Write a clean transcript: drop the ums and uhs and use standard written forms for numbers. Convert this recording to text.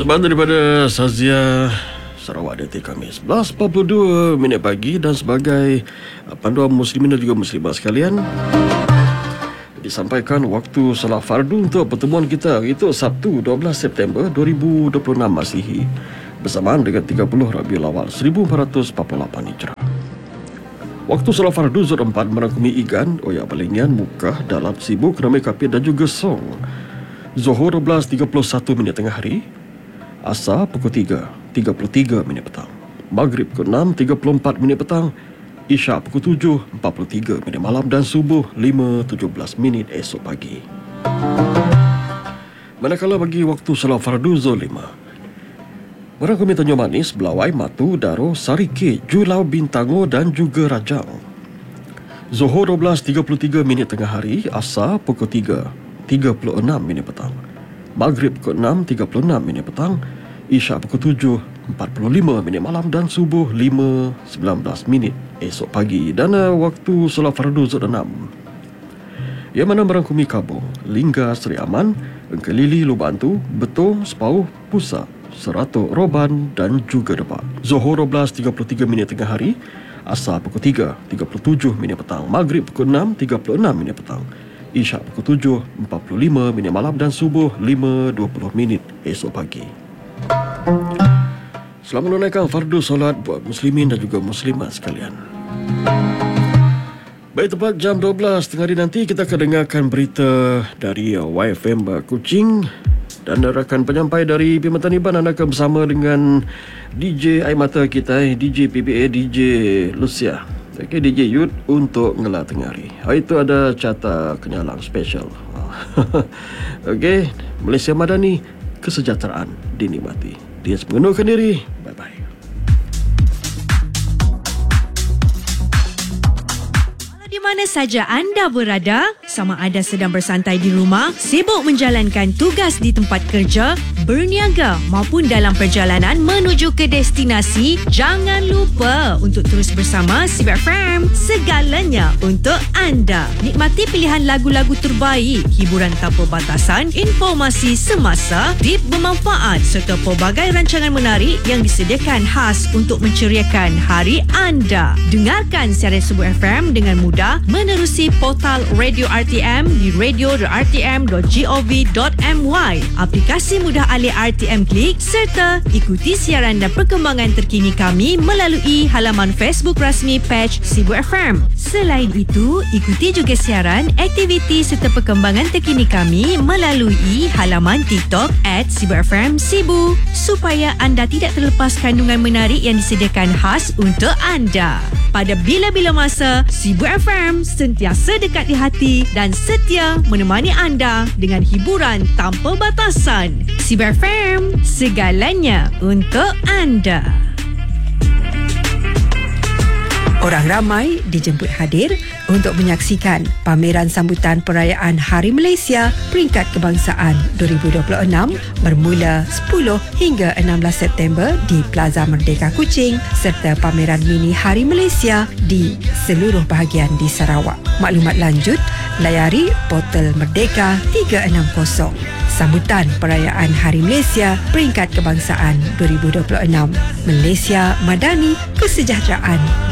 Persembahan daripada Sazia Sarawak DT Khamis 11.42 minit pagi. Dan sebagai panduan muslimin dan juga muslimat sekalian, disampaikan waktu solat fardu untuk pertemuan kita itu Sabtu 12 September 2026 Masihi bersamaan dengan 30 Rabiul Awal 1448 Hijrah. Waktu solat fardu Zul 4 merangkumi Igan, Oyak Balingan, Mukah, Dalam, Sibuk, Ramai Kapit dan juga Song. Zuhur 12.31 minit tengah hari, Asar pukul 3.33 minit petang, Maghrib pukul 6.34 minit petang, Isyak pukul 7.43 minit malam dan Subuh 5.17 minit esok pagi. Manakala bagi waktu solat fardu Zul 5 merangkumi Tanjung Manis, Belawai, Matu, Daro, Sarike, Julau, Bintango dan juga Rajang. Zuhur 12.33 minit tengah hari, Asar pukul 3.36 minit petang, Maghrib pukul 6.36 minit petang, Isyak pukul 7.45 minit malam dan Subuh 5.19 minit esok pagi. Dan waktu solat fardu Zul 6 yang mana merangkumi Kabung, Lingga, Seri Aman, Engkelili, Lubantu, Betong, Sepauh, Pusat, Seratuk, Roban dan juga Depak. Zuhur 12.33 minit tengah hari, Asar pukul 3.37 minit petang, Maghrib pukul 6.36 minit petang, Isyak pukul 7.45 minit malam dan Subuh 5.20 minit esok pagi. Selamat menunaikan fardu solat buat muslimin dan juga muslimat sekalian. Baik, tepat jam 12 tengah hari nanti kita akan dengarkan berita dari YFM Kuching. Dan rakan penyampai dari Perkhidmatan Iban anda akan bersama dengan DJ Air Mata kita, DJ PBA, DJ Lucia, okay, DJ Yud untuk ngelak tengah hari. Itu ada carta kenyalang special. Okey, Malaysia Madani, kesejahteraan dinikmati. Dia mengendurkan diri. Bye-bye. Di mana saja anda berada, sama ada sedang bersantai di rumah, sibuk menjalankan tugas di tempat kerja, berniaga maupun dalam perjalanan menuju ke destinasi, jangan lupa untuk terus bersama Sibar FM. Segalanya untuk anda. Nikmati pilihan lagu-lagu terbaik, hiburan tanpa batasan, informasi semasa, tip bermanfaat serta pelbagai rancangan menarik yang disediakan khas untuk menceriakan hari anda. Dengarkan siaran Sibar FM dengan mudah menerusi portal Radio RTM di radio.rtm.gov.my, aplikasi mudah alih RTM Klik serta ikuti siaran dan perkembangan terkini kami melalui halaman Facebook rasmi page Sibu FM. Selain itu, ikuti juga siaran, aktiviti serta perkembangan terkini kami melalui halaman TikTok @SibuFM Sibu supaya anda tidak terlepas kandungan menarik yang disediakan khas untuk anda. Pada bila-bila masa, Sibu FM sentiasa dekat di hati dan setia menemani anda dengan hiburan tanpa batasan. Sibu FM, segalanya untuk anda. Orang ramai dijemput hadir untuk menyaksikan pameran sambutan perayaan Hari Malaysia Peringkat Kebangsaan 2026 bermula 10 hingga 16 September di Plaza Merdeka Kuching serta pameran mini Hari Malaysia di seluruh bahagian di Sarawak. Maklumat lanjut, layari portal Merdeka 360. Sambutan perayaan Hari Malaysia Peringkat Kebangsaan 2026. Malaysia Madani, kesejahteraan